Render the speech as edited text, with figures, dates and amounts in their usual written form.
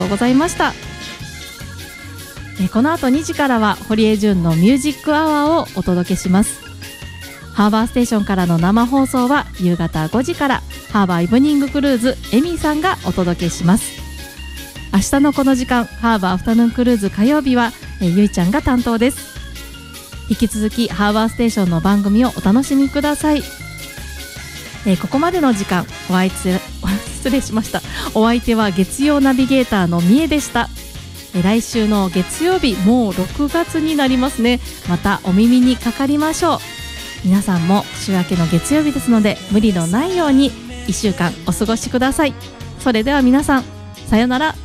とうございました。この後2時からは堀江純のミュージックアワーをお届けします。ハーバーステーションからの生放送は夕方5時から、ハーバーイブニングクルーズエミーさんがお届けします。明日のこの時間、ハーバーアフタヌーンクルーズ火曜日はゆいちゃんが担当です。引き続きハーバーステーションの番組をお楽しみください。ここまでの時間、失礼しました。お相手は月曜ナビゲーターのみえでした。来週の月曜日、もう6月になりますね。またお耳にかかりましょう。皆さんも週明けの月曜日ですので、無理のないように1週間お過ごしください。それでは皆さん、さよなら。